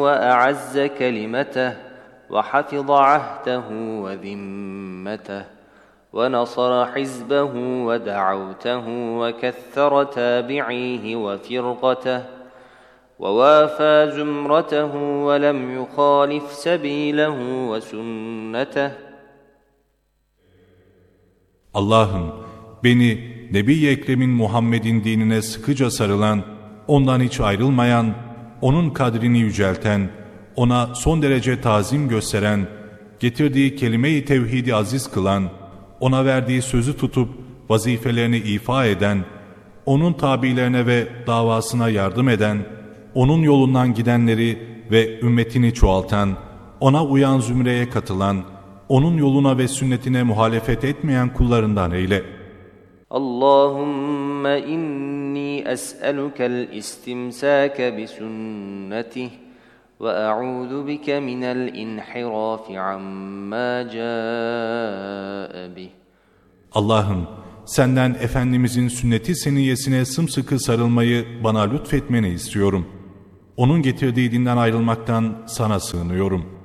وأعز كلمته وحفظ عهده وذمته ونصر حزبه ودعوته وكثر تابعيه وفرقته ووافى زمرته ولم يخالف سبيله وسنته. Allah'ım beni Nebi-i Ekrem'in Muhammed'in dinine sıkıca sarılan, ondan hiç ayrılmayan, onun kadrini yücelten, ona son derece tazim gösteren, getirdiği kelime-i tevhidi aziz kılan, ona verdiği sözü tutup vazifelerini ifa eden, onun tabilerine ve davasına yardım eden, onun yolundan gidenleri ve ümmetini çoğaltan, ona uyan zümreye katılan, onun yoluna ve sünnetine muhalefet etmeyen kullarından eyle. Allahümme inni es'elukel istimsâke bisunnetih ve a'udhu bike minel inhirafi amma câe bih. Allah'ım senden Efendimizin sünneti seniyyesine sımsıkı sarılmayı bana lütfetmeni istiyorum. Onun getirdiği dinden ayrılmaktan sana sığınıyorum.